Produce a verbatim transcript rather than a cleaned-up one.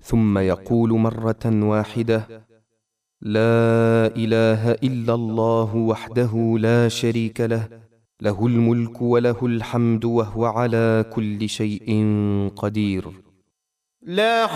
ثم يقول مرة واحدة: لا إله إلا الله وحده لا شريك له، له الملك وله الحمد وهو على كل شيء قدير. لا